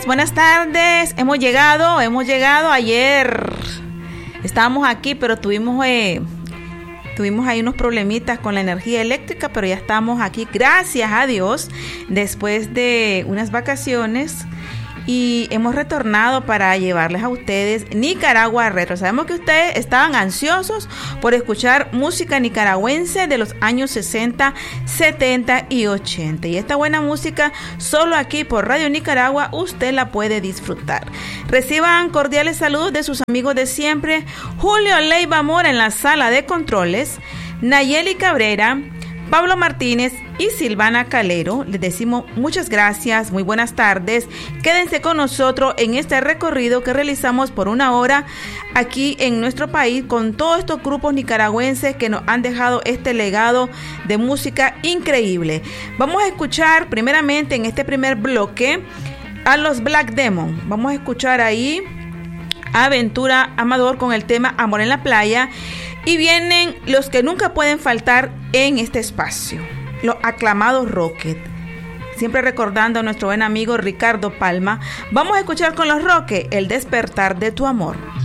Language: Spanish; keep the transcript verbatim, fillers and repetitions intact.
Buenas tardes, hemos llegado, hemos llegado ayer, estábamos aquí pero tuvimos, eh, tuvimos ahí unos problemitas con la energía eléctrica, pero ya estamos aquí, gracias a Dios, después de unas vacaciones y hemos retornado para llevarles a ustedes Nicaragua Retro. Sabemos que ustedes estaban ansiosos por escuchar música nicaragüense de los años sesenta, setenta y ochenta. Y esta buena música, solo aquí por Radio Nicaragua, usted la puede disfrutar. Reciban cordiales saludos de sus amigos de siempre, Julio Leiva Mora en la sala de controles, Nayeli Cabrera, Pablo Martínez y Silvana Calero. Les decimos muchas gracias, muy buenas tardes. Quédense con nosotros en este recorrido que realizamos por una hora aquí en nuestro país con todos estos grupos nicaragüenses que nos han dejado este legado de música increíble. Vamos a escuchar primeramente en este primer bloque a los Black Demon. Vamos a escuchar ahí a Ventura Amador con el tema Amor en la Playa. Y vienen los que nunca pueden faltar en este espacio, los aclamados Rocket. Siempre recordando a nuestro buen amigo Ricardo Palma, vamos a escuchar con los Rocket El despertar de tu amor.